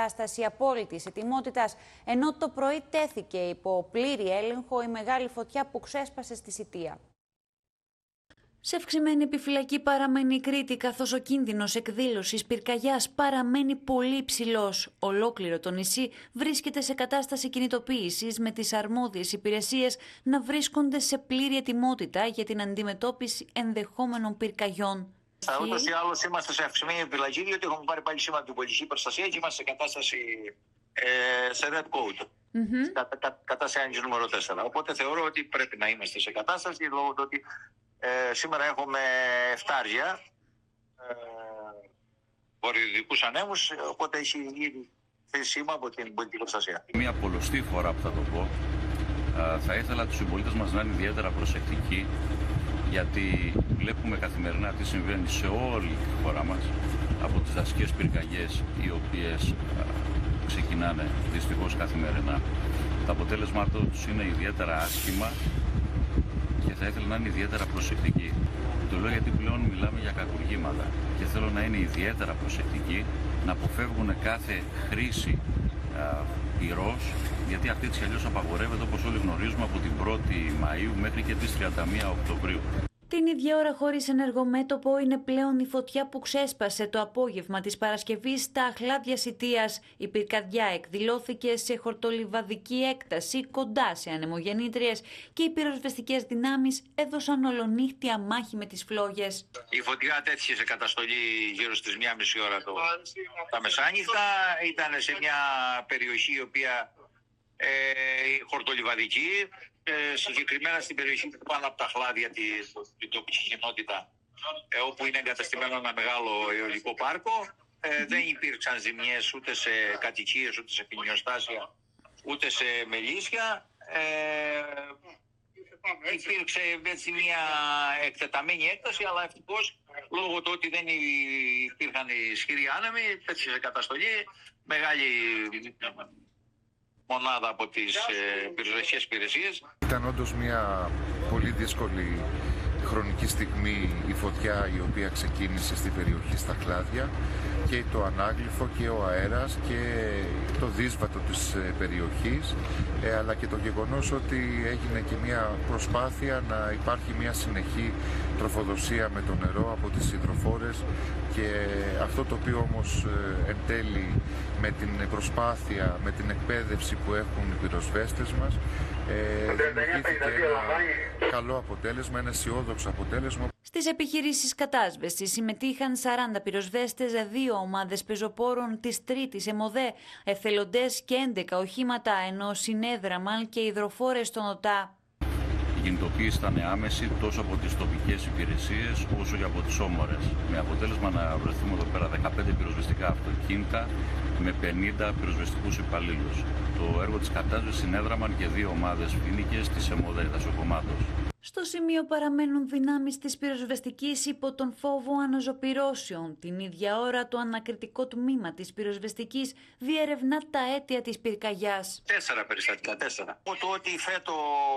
κατάσταση απόλυτης ετοιμότητας, ενώ το πρωί τέθηκε υπό πλήρη έλεγχο η μεγάλη φωτιά που ξέσπασε στη Σιτία. Σε αυξημένη επιφυλακή παραμένει η Κρήτη, καθώς ο κίνδυνος εκδήλωσης πυρκαγιάς παραμένει πολύ υψηλός. Ολόκληρο το νησί βρίσκεται σε κατάσταση κινητοποίησης, με τις αρμόδιες υπηρεσίες να βρίσκονται σε πλήρη ετοιμότητα για την αντιμετώπιση ενδεχόμενων πυρκαγιών. Ούτως ή άλλως είμαστε σε αυξημένη επιφυλακή, διότι έχουμε πάρει πάλι σήμα από την πολιτική προστασία και είμαστε σε κατάσταση σε red code. Κατάσταση άνοιξη νούμερο 4. Οπότε θεωρώ ότι πρέπει να είμαστε σε κατάσταση, λόγω του ότι σήμερα έχουμε εφτάρια βορειοδυτικούς ανέμους, οπότε έχει ήδη θέσει σήμα από την πολιτική προστασία. Μία πολλωστή φορά που θα το πω, θα ήθελα τους συμπολίτες μας να είναι ιδιαίτερα προσεκτικοί, γιατί βλέπουμε καθημερινά τι συμβαίνει σε όλη τη χώρα μας, από τις δασικές πυρκαγιές οι οποίες ξεκινάνε δυστυχώς καθημερινά. Το αποτέλεσμα τους είναι ιδιαίτερα άσχημα και θα ήθελα να είναι ιδιαίτερα προσεκτικοί. Το λέω γιατί πλέον μιλάμε για κακουργήματα και θέλω να είναι ιδιαίτερα προσεκτικοί, να αποφεύγουν κάθε χρήση πυρός, γιατί αυτή της αλλιώς απαγορεύεται, όπως όλοι γνωρίζουμε, από την 1η Μαΐου μέχρι και τις 31 Οκτωβρίου. Την ίδια ώρα, χωρίς ενεργομέτωπο, είναι πλέον η φωτιά που ξέσπασε το απόγευμα της Παρασκευής στα Αχλάδια Σιτίας. Η πυρκαδιά εκδηλώθηκε σε χορτολιβαδική έκταση κοντά σε ανεμογεννήτριες και οι πυροσβεστικές δυνάμεις έδωσαν ολονύχτια μάχη με τις φλόγες. Η φωτιά τέθηκε σε καταστολή γύρω στις 1,5 ώρα τα μεσάνυχτα. Ήταν σε μια περιοχή η οποία χορτολιβαδική, συγκεκριμένα στην περιοχή πάνω από τα Αχλάδια, την τοπική κοινότητα, όπου είναι εγκαταστημένο ένα μεγάλο αιωλικό πάρκο. Δεν υπήρξαν ζημιές ούτε σε κατοικίες, ούτε σε ποινιοστάσια, ούτε σε μελίσια. Υπήρξε έτσι μια εκτεταμένη έκταση, αλλά ευτυχώς, λόγω του ότι δεν υπήρχαν ισχυροί άνεμοι, πέτυχε σε καταστολή μεγάλη μονάδα από τις πυροσβεστικές υπηρεσίες. Ήταν όντως μια πολύ δύσκολη χρονική στιγμή η φωτιά η οποία ξεκίνησε στην περιοχή στα Αχλάδια, και το ανάγλυφο και ο αέρας και το δύσβατο της περιοχής, αλλά και το γεγονός ότι έγινε και μια προσπάθεια να υπάρχει μια συνεχή τροφοδοσία με το νερό από τις υδροφόρες, και αυτό το οποίο όμως εν τέλει με την προσπάθεια, με την εκπαίδευση που έχουν οι πυροσβέστες μας, δημιουργήθηκε ένα καλό αποτέλεσμα, ένα αισιόδοξο αποτέλεσμα. Στις επιχειρήσεις κατάσβεσης συμμετείχαν 40 πυροσβέστες, 2 ομάδες πεζοπόρων της Τρίτης ΕΜΟΔΕ, εθελοντές και 11 οχήματα, ενώ συνέδραμαν και υδροφόρες στον ΟΤΑ. Η κινητοποίηση ήταν άμεση τόσο από τις τοπικές υπηρεσίες όσο και από τις όμορες, με αποτέλεσμα να βρεθούμε εδώ πέρα 15 πυροσβεστικά αυτοκίνητα με 50 πυροσβεστικούς υπαλλήλους. Το έργο της κατάσβεσης συνέδραμαν και 2 ομάδες φοίνικες της ΕΜΟΔΕ, δασοκομμάτως. Στο σημείο παραμένουν δυνάμεις της πυροσβεστικής υπό τον φόβο αναζωπυρώσεων. Την ίδια ώρα το ανακριτικό τμήμα της πυροσβεστικής διερευνά τα αίτια της πυρκαγιάς. 4 περιστατικά, 4. Το ότι φέτο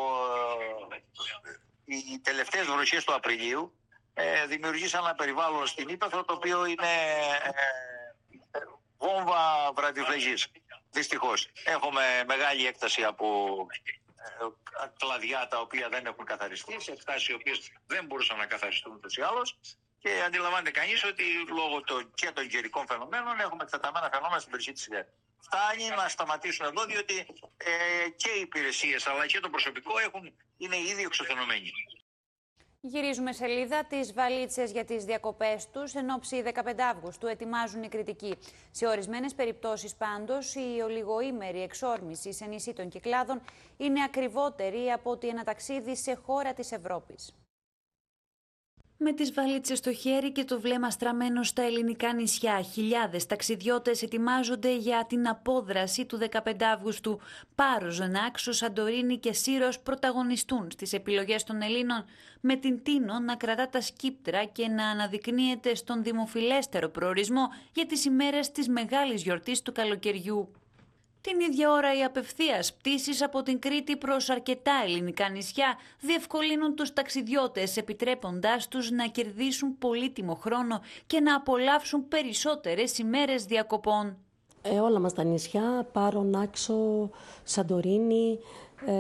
οι τελευταίες βροχές του Απριλίου δημιουργήσαν ένα περιβάλλον στην Ύπεθρο το οποίο είναι βόμβα βραδιφλεγής. Δυστυχώς. Έχουμε μεγάλη έκταση από κλαδιά τα οποία δεν έχουν καθαριστεί, σε εκτάσεις οι οποίες δεν μπορούσαν να καθαριστούν ούτως ή άλλως, και αντιλαμβάνεται κανείς ότι λόγω και των καιρικών φαινομένων έχουμε εκτεταμένα φαινόμενα στην περιοχή της ΙΔΕ. Φτάνει να σταματήσουν εδώ, διότι και οι υπηρεσίες αλλά και το προσωπικό είναι ήδη εξουθενωμένοι. Γυρίζουμε σελίδα. Τις βαλίτσες για τις διακοπές τους εν ώψη 15 Αυγούστου ετοιμάζουν οι κριτικοί. Σε ορισμένες περιπτώσεις πάντως η ολιγοήμερη εξόρμηση σε νησί των Κυκλάδων είναι ακριβότερη από ότι ένα ταξίδι σε χώρα της Ευρώπης. Με τις βαλίτσες στο χέρι και το βλέμμα στραμμένο στα ελληνικά νησιά, χιλιάδες ταξιδιώτες ετοιμάζονται για την απόδραση του 15 Αυγούστου. Πάρος, Νάξος, Σαντορίνη και Σύρος πρωταγωνιστούν στις επιλογές των Ελλήνων, με την Τίνο να κρατά τα σκύπτρα και να αναδεικνύεται στον δημοφιλέστερο προορισμό για τις ημέρες της μεγάλης γιορτής του καλοκαιριού. Την ίδια ώρα οι απευθείας πτήσεις από την Κρήτη προς αρκετά ελληνικά νησιά διευκολύνουν τους ταξιδιώτες, επιτρέποντάς τους να κερδίσουν πολύτιμο χρόνο και να απολαύσουν περισσότερες ημέρες διακοπών. Όλα μας τα νησιά, Πάρο, Νάξο, Σαντορίνη,